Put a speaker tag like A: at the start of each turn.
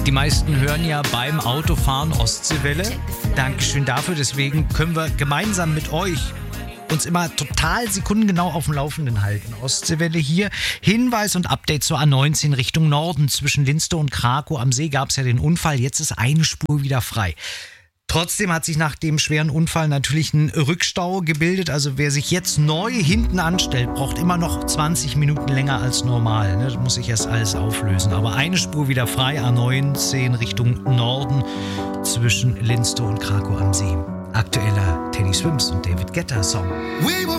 A: Die meisten hören ja beim Autofahren Ostseewelle. Dankeschön dafür. Deswegen können wir gemeinsam mit euch uns immer total sekundengenau auf dem Laufenden halten. Ostseewelle hier. Hinweis und Update zur A19 Richtung Norden. Zwischen Linstow und Krakow am See gab es ja den Unfall. Jetzt ist eine Spur wieder frei. Trotzdem hat sich nach dem schweren Unfall natürlich ein Rückstau gebildet. Also wer sich jetzt neu hinten anstellt, braucht immer noch 20 Minuten länger als normal. Das muss sich erst alles auflösen. Aber eine Spur wieder frei, A19 Richtung Norden zwischen Linstow und Krakow am See. Aktueller Teddy Swims und David Guetta Song.